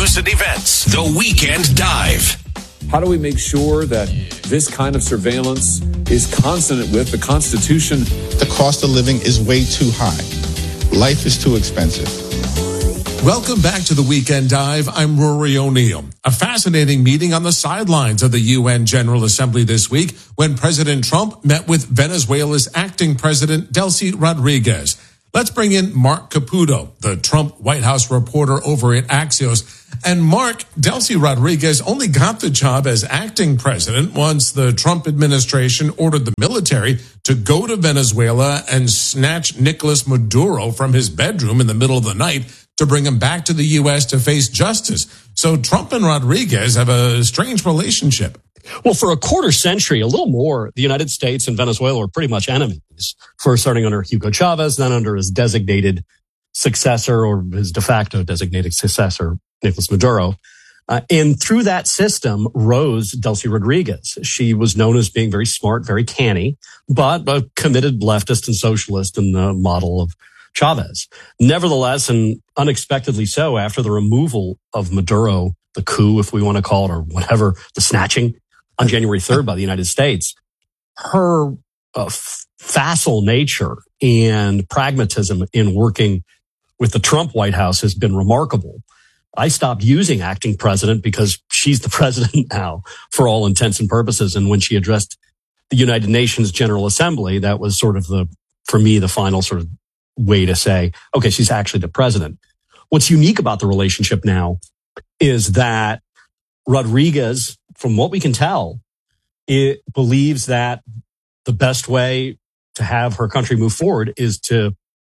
news and events. The Weekend Dive. How do we make sure that this kind of surveillance is consonant with the Constitution? The cost of living is way too high. Life is too expensive. Welcome back to the Weekend Dive. I'm Rory O'Neill. A fascinating meeting on the sidelines of the UN General Assembly this week when President Trump met with Venezuela's acting president, Delcy Rodriguez. Let's bring in Mark Caputo, the Trump White House reporter over at Axios. And Mark, Delcy Rodriguez only got the job as acting president once the Trump administration ordered the military to go to Venezuela and snatch Nicolas Maduro from his bedroom in the middle of the night to bring him back to the U.S. to face justice. So Trump and Rodriguez have a strange relationship. Well, for a quarter century, a little more, the United States and Venezuela were pretty much enemies. First starting under Hugo Chavez, then under his designated successor or his de facto designated successor, Nicolas Maduro. And through that system rose Delcy Rodriguez. She was known as being very smart, very canny, but a committed leftist and socialist in the model of Chavez. Nevertheless, and unexpectedly so, after the removal of Maduro, the coup, if we want to call it, or whatever, the snatching on January 3rd by the United States, her facile nature and pragmatism in working with the Trump White House has been remarkable. I stopped using acting president because she's the president now for all intents and purposes. And when she addressed the United Nations General Assembly, that was sort of for me, the final sort of way to say, okay, she's actually the president. What's unique about the relationship now is that Rodriguez, from what we can tell, it believes that the best way to have her country move forward is to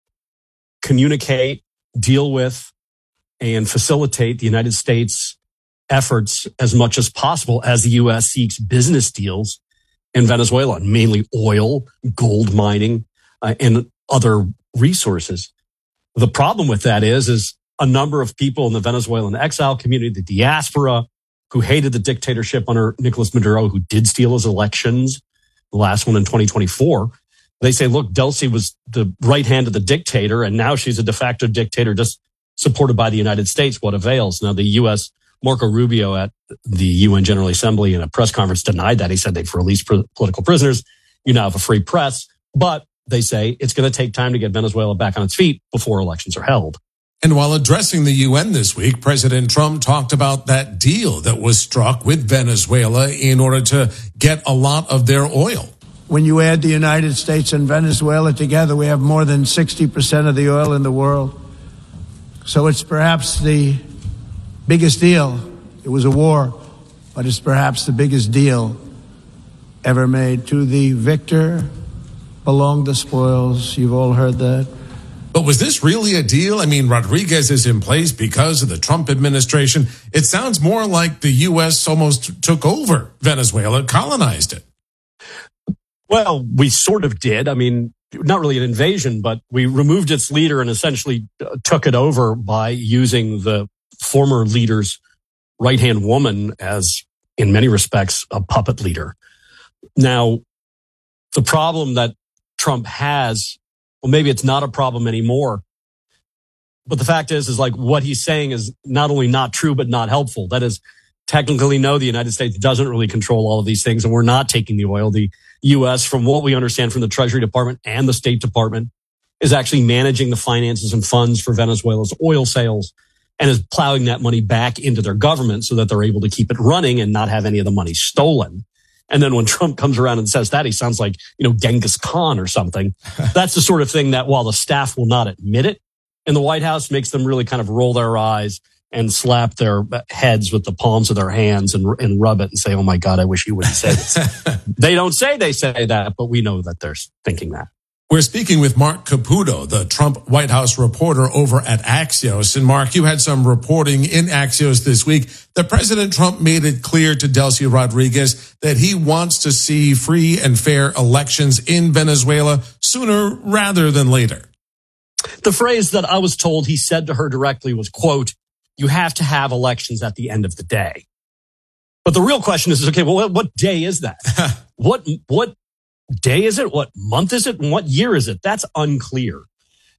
communicate, deal with, and facilitate the United States efforts as much as possible as the U.S. seeks business deals in Venezuela, mainly oil, gold mining, and other resources. The problem with that is a number of people in the Venezuelan exile community, the diaspora, who hated the dictatorship under Nicolas Maduro, who did steal his elections, the last one in 2024. They say, look, Delcy was the right hand of the dictator, and now she's a de facto dictator just supported by the United States. What avails? Now, the U.S. Marco Rubio at the UN General Assembly in a press conference denied that. He said they've released political prisoners. You now have a free press. But they say it's going to take time to get Venezuela back on its feet before elections are held. And while addressing the UN this week, President Trump talked about that deal that was struck with Venezuela in order to get a lot of their oil. When you add the United States and Venezuela together, we have more than 60% of the oil in the world. So it's perhaps the biggest deal. It was a war, but it's perhaps the biggest deal ever made. To the victor belong the spoils. You've all heard that. But was this really a deal? I mean, Rodriguez is in place because of the Trump administration. It sounds more like the U.S. almost took over Venezuela, colonized it. Well, we sort of did. I mean, not really an invasion, but we removed its leader and essentially took it over by using the former leader's right-hand woman as, in many respects, a puppet leader. Now, the problem that Trump has, well, maybe it's not a problem anymore, but the fact is like what he's saying is not only not true, but not helpful. That is, technically, no, the United States doesn't really control all of these things, and we're not taking the oil. The U.S., from what we understand from the Treasury Department and the State Department, is actually managing the finances and funds for Venezuela's oil sales and is plowing that money back into their government so that they're able to keep it running and not have any of the money stolen. And then when Trump comes around and says that, he sounds like, Genghis Khan or something. That's the sort of thing that, while the staff will not admit it in the White House, makes them really kind of roll their eyes and slap their heads with the palms of their hands and rub it and say, oh my God, I wish you wouldn't say this. They don't say they say that, but we know that they're thinking that. We're speaking with Mark Caputo, the Trump White House reporter over at Axios. And Mark, you had some reporting in Axios this week that President Trump made it clear to Delcy Rodriguez that he wants to see free and fair elections in Venezuela sooner rather than later. The phrase that I was told he said to her directly was, quote, you have to have elections at the end of the day. But the real question is, okay, well, what day is that? What day is it? What month is it? And what year is it? That's unclear.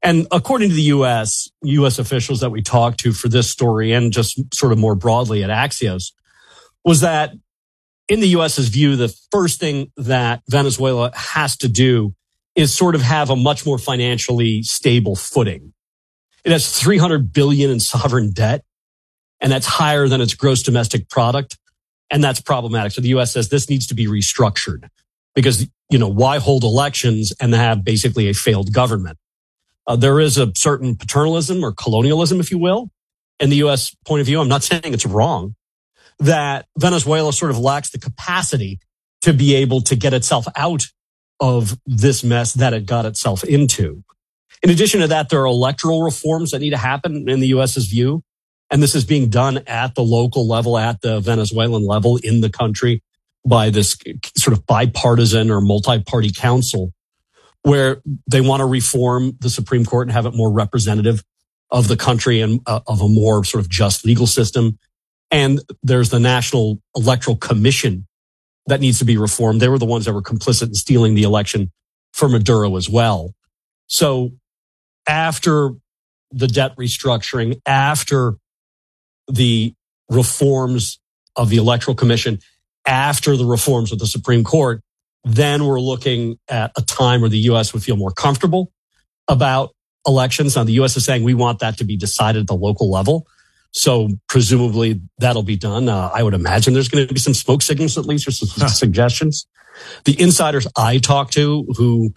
And according to the U.S. officials that we talked to for this story and just sort of more broadly at Axios, was that in the U.S.'s view, the first thing that Venezuela has to do is sort of have a much more financially stable footing. It has $300 billion in sovereign debt, and that's higher than its gross domestic product. And that's problematic. So the U.S. says this needs to be restructured because, why hold elections and have basically a failed government? There is a certain paternalism or colonialism, if you will, in the U.S. point of view. I'm not saying it's wrong, that Venezuela sort of lacks the capacity to be able to get itself out of this mess that it got itself into. In addition to that, there are electoral reforms that need to happen in the U.S.'s view. And this is being done at the local level, at the Venezuelan level in the country by this sort of bipartisan or multi-party council where they want to reform the Supreme Court and have it more representative of the country and of a more sort of just legal system. And there's the National Electoral Commission that needs to be reformed. They were the ones that were complicit in stealing the election for Maduro as well. So after the debt restructuring, after the reforms of the Electoral Commission, after the reforms of the Supreme Court, then we're looking at a time where the U.S. would feel more comfortable about elections. Now, the U.S. is saying we want that to be decided at the local level. So presumably that'll be done. I would imagine there's going to be some smoke signals at least or some suggestions. The insiders I talk to who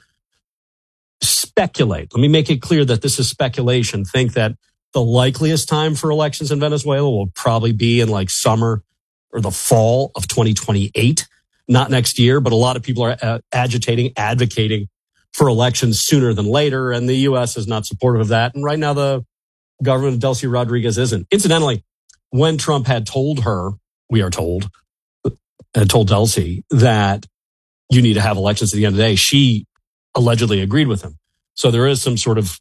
speculate, let me make it clear that this is speculation, think that the likeliest time for elections in Venezuela will probably be in like summer or the fall of 2028, not next year. But a lot of people are advocating for elections sooner than later. And the U.S. is not supportive of that. And right now, the government of Delcy Rodriguez isn't. Incidentally, when Trump had told her, we are told, had told Delcy that you need to have elections at the end of the day, she allegedly agreed with him. So there is some sort of,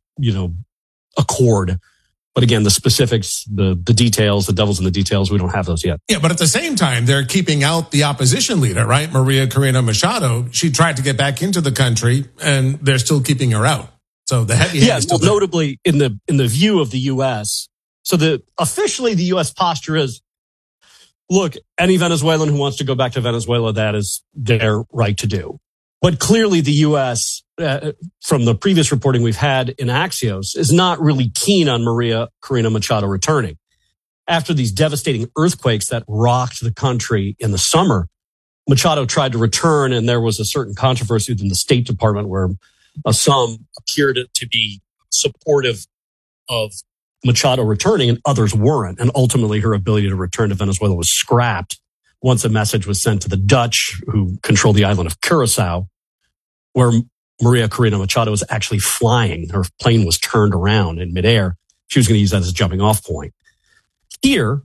accord. But again, the specifics, the details, the devil's in the details, we don't have those yet. Yeah, but at the same time, they're keeping out the opposition leader, right? Maria Corina Machado. She tried to get back into the country, and they're still keeping her out. So the heavy hand is still there. Notably in the view of the U.S. So officially the U.S. posture is, look, any Venezuelan who wants to go back to Venezuela, that is their right to do. But clearly the U.S., from the previous reporting we've had in Axios, is not really keen on Maria Corina Machado returning. After these devastating earthquakes that rocked the country in the summer, Machado tried to return, and there was a certain controversy within the State Department where some appeared to be supportive of Machado returning and others weren't. And ultimately her ability to return to Venezuela was scrapped once a message was sent to the Dutch, who control the island of Curacao, where Maria Corina Machado was actually flying. Her plane was turned around in midair. She was going to use that as a jumping off point. Here,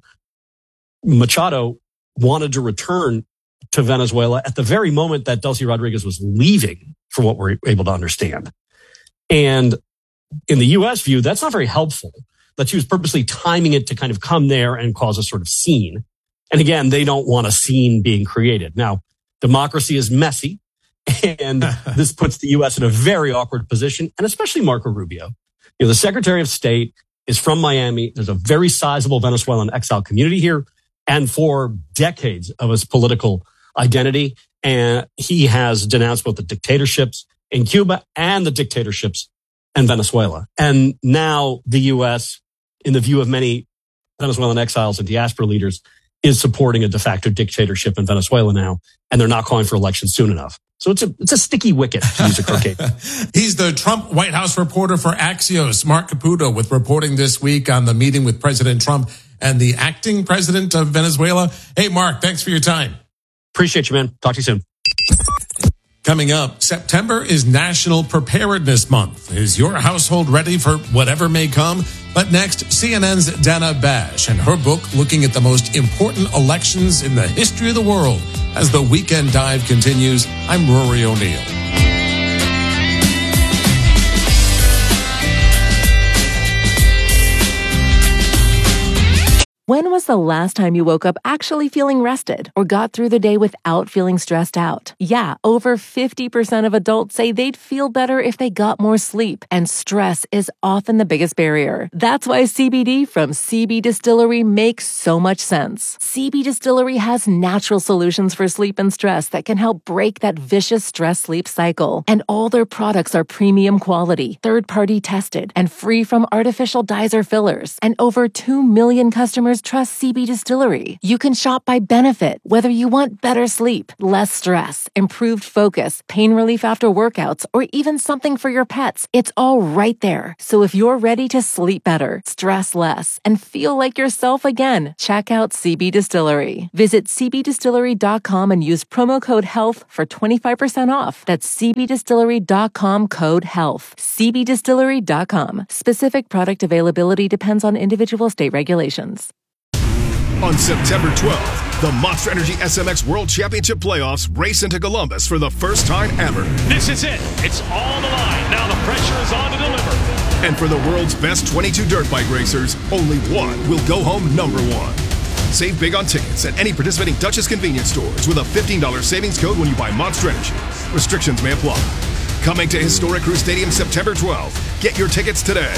Machado wanted to return to Venezuela at the very moment that Delcy Rodriguez was leaving, from what we're able to understand. And in the U.S. view, that's not very helpful, that she was purposely timing it to kind of come there and cause a sort of scene. And again, they don't want a scene being created. Now, democracy is messy, and this puts the U.S. in a very awkward position, and especially Marco Rubio. The Secretary of State is from Miami. There's a very sizable Venezuelan exile community here, and for decades of his political identity, and he has denounced both the dictatorships in Cuba and the dictatorships in Venezuela. And now the U.S., in the view of many Venezuelan exiles and diaspora leaders, is supporting a de facto dictatorship in Venezuela now, and they're not calling for elections soon enough. So it's a sticky wicket, to use a croquet. He's the Trump White House reporter for Axios, Mark Caputo, with reporting this week on the meeting with President Trump and the acting president of Venezuela. Hey, Mark, thanks for your time. Appreciate you, man. Talk to you soon. Coming up, September is National Preparedness Month. Is your household ready for whatever may come? But next, CNN's Dana Bash and her book looking at the most important elections in the history of the world. As the Weekend Dive continues, I'm Rory O'Neill. When was the last time you woke up actually feeling rested or got through the day without feeling stressed out? Yeah, over 50% of adults say they'd feel better if they got more sleep, and stress is often the biggest barrier. That's why CBD from CB Distillery makes so much sense. CB Distillery has natural solutions for sleep and stress that can help break that vicious stress-sleep cycle. And all their products are premium quality, third-party tested, and free from artificial dyes or fillers. And over 2 million customers trust CB Distillery. You can shop by benefit, whether you want better sleep, less stress, improved focus, pain relief after workouts, or even something for your pets. It's all right there. So if you're ready to sleep better, stress less, and feel like yourself again, check out CB Distillery. Visit cbdistillery.com and use promo code HEALTH for 25% off. That's cbdistillery.com, code HEALTH. cbdistillery.com. Specific product availability depends on individual state regulations. On September 12th, the Monster Energy SMX World Championship Playoffs race into Columbus for the first time ever. This is it. It's all the line. Now the pressure is on to deliver. And for the world's best 22 dirt bike racers, only one will go home number one. Save big on tickets at any participating Dutchess convenience stores with a $15 savings code when you buy Monster Energy. Restrictions may apply. Coming to Historic Crew Stadium September 12th. Get your tickets today.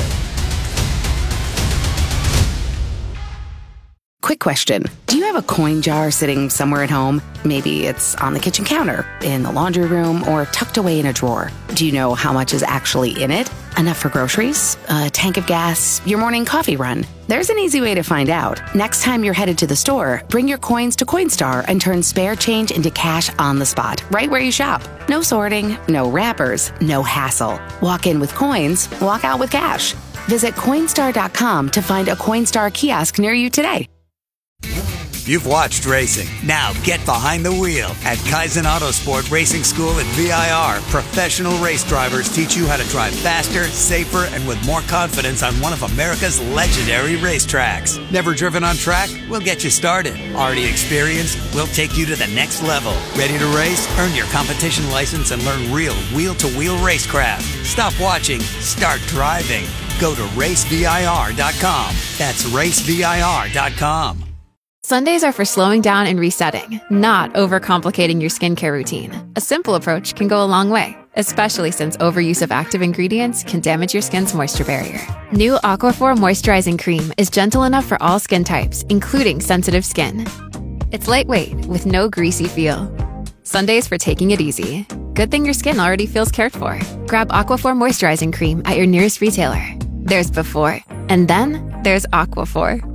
Quick question. Do you have a coin jar sitting somewhere at home? Maybe it's on the kitchen counter, in the laundry room, or tucked away in a drawer. Do you know how much is actually in it? Enough for groceries? A tank of gas? Your morning coffee run? There's an easy way to find out. Next time you're headed to the store, bring your coins to Coinstar and turn spare change into cash on the spot, right where you shop. No sorting, no wrappers, no hassle. Walk in with coins, walk out with cash. Visit Coinstar.com to find a Coinstar kiosk near you today. You've watched racing. Now get behind the wheel. At Kaizen Autosport Racing School at VIR, professional race drivers teach you how to drive faster, safer, and with more confidence on one of America's legendary racetracks. Never driven on track? We'll get you started. Already experienced? We'll take you to the next level. Ready to race? Earn your competition license and learn real wheel-to-wheel racecraft. Stop watching. Start driving. Go to racevir.com. That's racevir.com. Sundays are for slowing down and resetting, not overcomplicating your skincare routine. A simple approach can go a long way, especially since overuse of active ingredients can damage your skin's moisture barrier. New Aquaphor Moisturizing Cream is gentle enough for all skin types, including sensitive skin. It's lightweight, with no greasy feel. Sundays for taking it easy. Good thing your skin already feels cared for. Grab Aquaphor Moisturizing Cream at your nearest retailer. There's before, and then there's Aquaphor.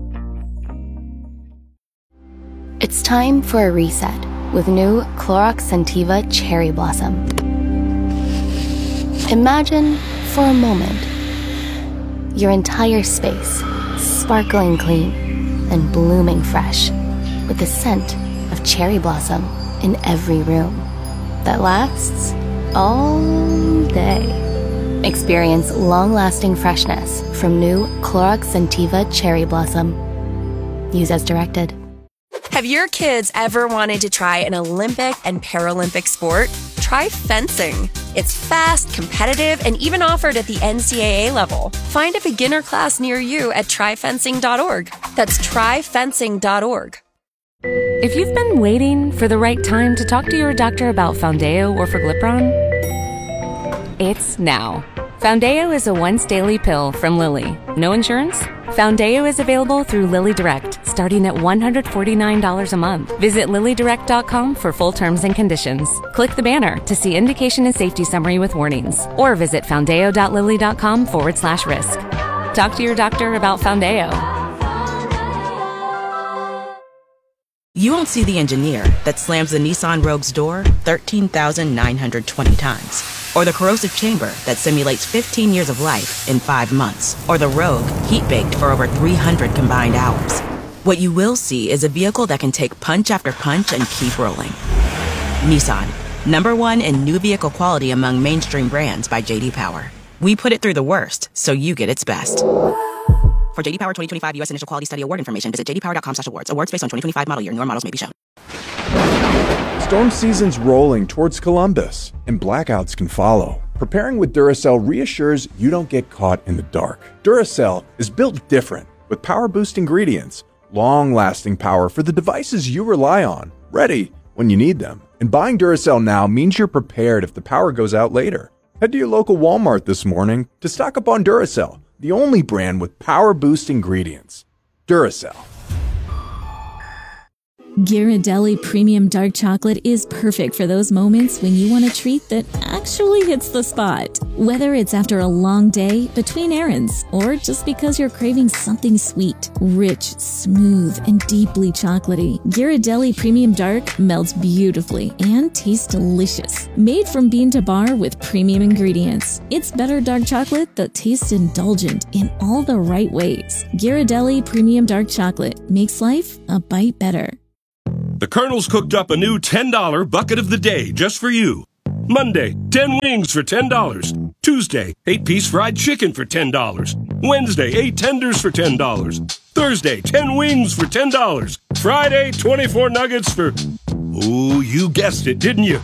It's time for a reset with new Clorox Scentiva Cherry Blossom. Imagine, for a moment, your entire space sparkling clean and blooming fresh with the scent of cherry blossom in every room that lasts all day. Experience long-lasting freshness from new Clorox Scentiva Cherry Blossom. Use as directed. Have your kids ever wanted to try an Olympic and Paralympic sport? Try fencing. It's fast, competitive, and even offered at the NCAA level. Find a beginner class near you at tryfencing.org. That's tryfencing.org. If you've been waiting for the right time to talk to your doctor about Foundayo or Forglipron, it's now. Foundayo is a once-daily pill from Lilly. No insurance? Foundayo is available through Lilly Direct, starting at $149 a month. Visit LillyDirect.com for full terms and conditions. Click the banner to see indication and safety summary with warnings, or visit foundayo.lilly.com/risk. Talk to your doctor about Foundayo. You won't see the engineer that slams the Nissan Rogue's door 13,920 times. Or the corrosive chamber that simulates 15 years of life in 5 months. Or the Rogue heat-baked for over 300 combined hours. What you will see is a vehicle that can take punch after punch and keep rolling. Nissan, #1 in new vehicle quality among mainstream brands by J.D. Power. We put it through the worst, so you get its best. For J.D. Power 2025 U.S. Initial Quality Study Award information, visit jdpower.com/awards. Awards based on 2025 model year. Newer models may be shown. Storm season's rolling towards Columbus, and blackouts can follow. Preparing with Duracell reassures you don't get caught in the dark. Duracell is built different with power boost ingredients, long-lasting power for the devices you rely on, ready when you need them. And buying Duracell now means you're prepared if the power goes out later. Head to your local Walmart this morning to stock up on Duracell, the only brand with power boost ingredients. Duracell. Ghirardelli Premium Dark Chocolate is perfect for those moments when you want a treat that actually hits the spot. Whether it's after a long day, between errands, or just because you're craving something sweet, rich, smooth, and deeply chocolatey, Ghirardelli Premium Dark melts beautifully and tastes delicious. Made from bean to bar with premium ingredients, it's better dark chocolate that tastes indulgent in all the right ways. Ghirardelli Premium Dark Chocolate makes life a bite better. The Colonel's cooked up a new $10 bucket of the day just for you. Monday, 10 wings for $10. Tuesday, 8-piece fried chicken for $10. Wednesday, 8 tenders for $10. Thursday, 10 wings for $10. Friday, 24 nuggets for... Oh, you guessed it, didn't you?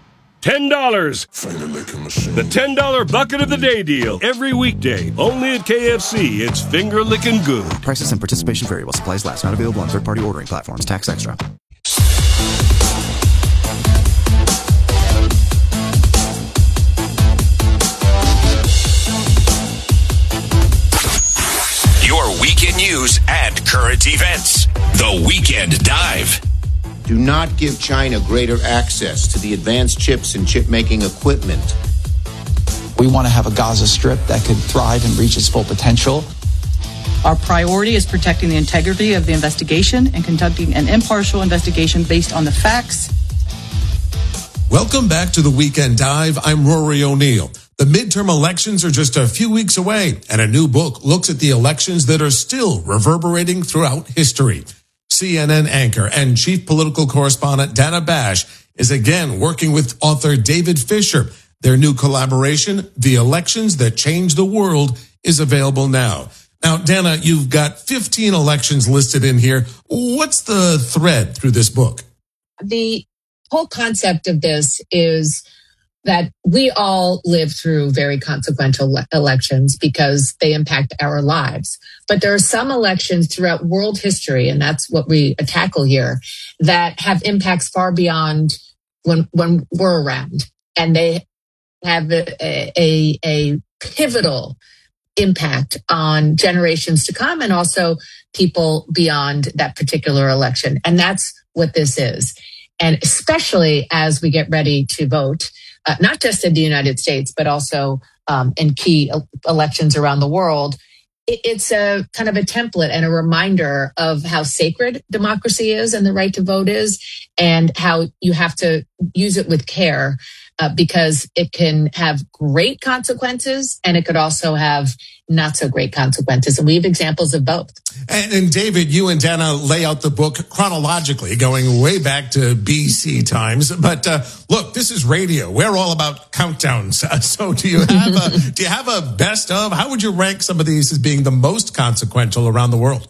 $10. The $10 bucket of the day deal. Every weekday. Only at KFC. It's finger-licking good. Prices and participation vary while supplies last. Not available on third-party ordering platforms. Tax extra. Your weekend news and current events. The Weekend Dive. Do not give China greater access to the advanced chips and chip-making equipment. We want to have a Gaza Strip that could thrive and reach its full potential. Our priority is protecting the integrity of the investigation and conducting an impartial investigation based on the facts. Welcome back to the Weekend Dive. I'm Rory O'Neill. The midterm elections are just a few weeks away, and a new book looks at the elections that are still reverberating throughout history. CNN anchor and chief political correspondent Dana Bash is again working with author David Fisher. Their new collaboration, The Elections That Changed the World, is available now. Now, Dana, you've got 15 elections listed in here. What's the thread through this book? The whole concept of this is that we all live through very consequential elections because they impact our lives. But there are some elections throughout world history, and that's what we tackle here, that have impacts far beyond when we're around. And they have a pivotal impact on generations to come and also people beyond that particular election. And that's what this is. And especially as we get ready to vote, not just in the United States, but also in key elections around the world, it's a kind of a template and a reminder of how sacred democracy is and the right to vote is, and how you have to use it with care because it can have great consequences and it could also have not so great consequences. And we have examples of both. And David, you and Dana lay out the book chronologically, going way back to BC times. But look, this is radio. We're all about countdowns. So do you have a best of? How would you rank some of these as being the most consequential around the world?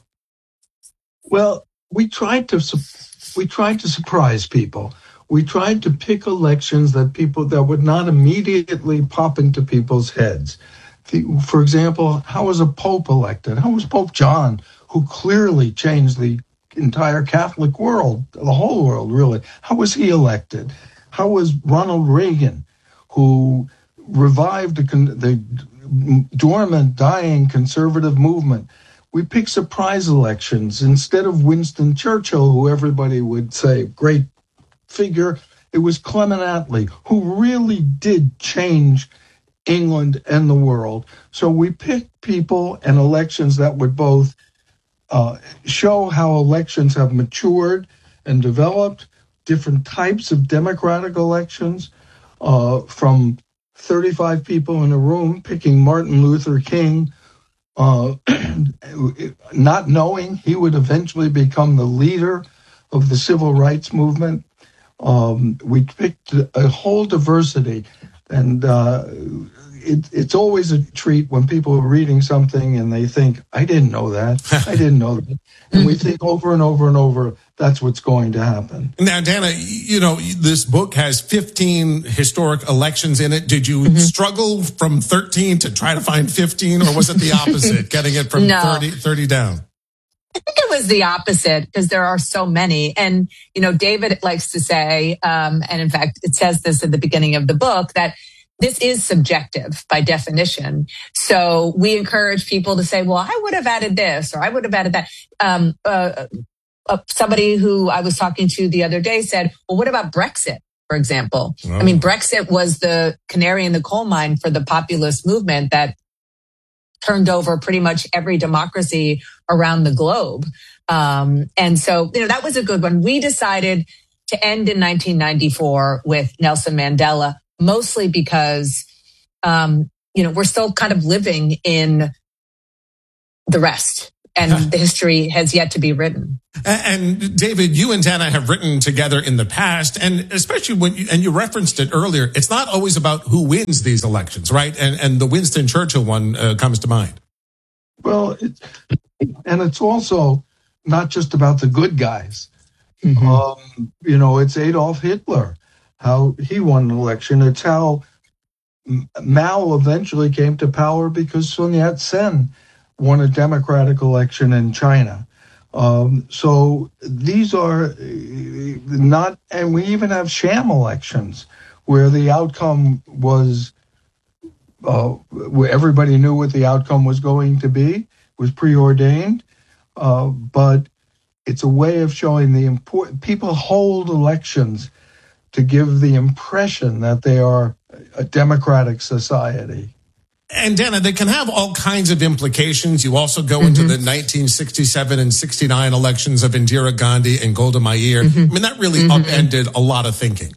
Well, we tried to surprise people. We tried to pick elections that would not immediately pop into people's heads. For example, how was a pope elected? How was Pope John, who clearly changed the entire Catholic world, the whole world, really? How was he elected? How was Ronald Reagan, who revived the dormant, dying conservative movement? We picked surprise elections. Instead of Winston Churchill, who everybody would say, great figure, it was Clement Attlee, who really did change England and the world. So we picked people and elections that would both show how elections have matured and developed, different types of democratic elections, from 35 people in a room picking Martin Luther King, not knowing he would eventually become the leader of the civil rights movement. We picked a whole diversity. And it's always a treat when people are reading something and they think, I didn't know that. I didn't know that. And we think over and over and over, that's what's going to happen. Now, Dana, this book has 15 historic elections in it. Did you struggle from 13 to try to find 15, or was it the opposite, getting it from 30 down? I think it was the opposite because there are so many. And, David likes to say, and in fact, it says this at the beginning of the book, that this is subjective by definition. So we encourage people to say, well, I would have added this or I would have added that. Somebody who I was talking to the other day said, well, what about Brexit, for example? Oh. I mean, Brexit was the canary in the coal mine for the populist movement that turned over pretty much every democracy around the globe. And so, that was a good one. We decided to end in 1994 with Nelson Mandela, mostly because, we're still kind of living in the rest. And the history has yet to be written. And David, you and Dana have written together in the past, and especially you referenced it earlier, it's not always about who wins these elections, right? And the Winston Churchill one comes to mind. Well, it's also not just about the good guys. Mm-hmm. It's Adolf Hitler, how he won an election. It's how Mao eventually came to power because Sun Yat-sen won a democratic election in China. So these are not, and we even have sham elections where the outcome was, where everybody knew what the outcome was going to be, was preordained. But it's a way of showing the important, people hold elections to give the impression that they are a democratic society. And Dana, they can have all kinds of implications. You also go into the 1967 and 69 elections of Indira Gandhi and Golda Meir. I mean, that really upended a lot of thinking.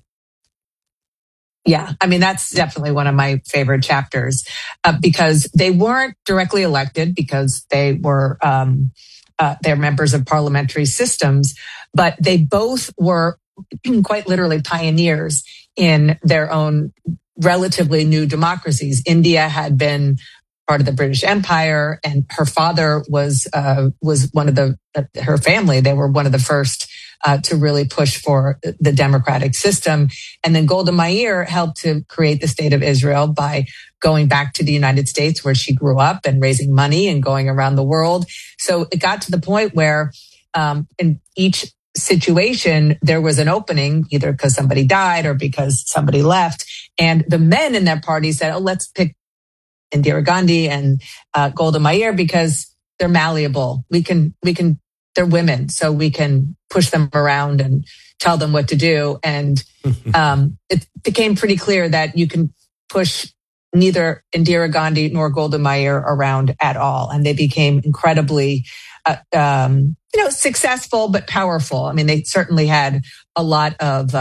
Yeah, I mean, that's definitely one of my favorite chapters because they weren't directly elected because they were they're members of parliamentary systems, but they both were quite literally pioneers in their own relatively new democracies. India had been part of the British Empire, and her father was one of her family. They were one of the first to really push for the democratic system. And then Golda Meir helped to create the state of Israel by going back to the United States where she grew up and raising money and going around the world. So it got to the point where in each situation, there was an opening, either because somebody died or because somebody left. And the men in that party said, oh, let's pick Indira Gandhi and Golda Meir because they're malleable. They're women, so we can push them around and tell them what to do. And it became pretty clear that you can push neither Indira Gandhi nor Golda Meir around at all. And they became incredibly successful but powerful. I mean, they certainly had a lot of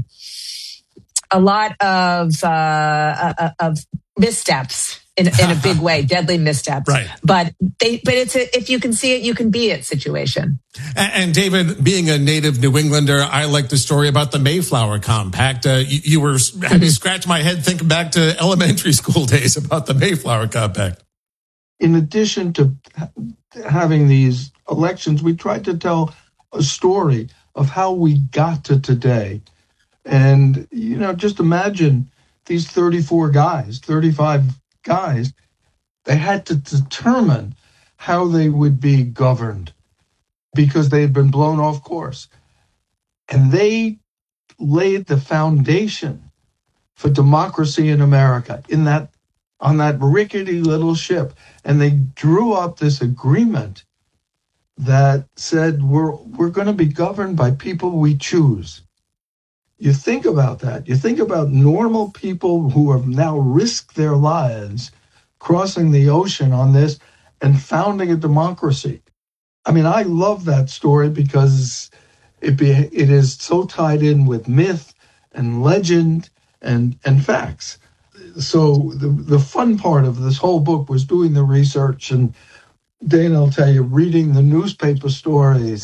missteps in a big way, deadly missteps. Right. But it's if you can see it, you can be it situation. And David, being a native New Englander, I like the story about the Mayflower Compact. You were having me scratch my head thinking back to elementary school days about the Mayflower Compact. In addition to having these elections, we tried to tell a story of how we got to today. And, just imagine these 35 guys, they had to determine how they would be governed because they had been blown off course. And they laid the foundation for democracy in America on that rickety little ship. And they drew up this agreement that said, we're going to be governed by people we choose. You think about that. You think about normal people who have now risked their lives crossing the ocean on this and founding a democracy. I mean, I love that story because it is so tied in with myth and legend and facts. So the fun part of this whole book was doing the research, and Dana will tell you, reading the newspaper stories,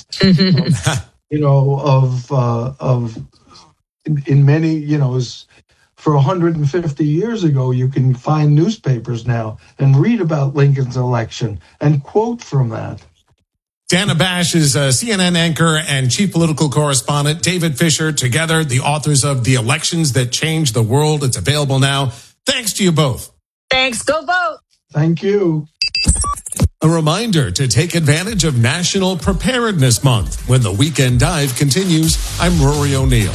in many, for 150 years ago, you can find newspapers now and read about Lincoln's election and quote from that. Dana Bash is a CNN anchor and chief political correspondent. David Fisher, together, the authors of The Elections That Changed the World. It's available now. Thanks to you both. Thanks. Go vote. Thank you. A reminder to take advantage of National Preparedness Month when the Weekend Dive continues. I'm Rory O'Neill.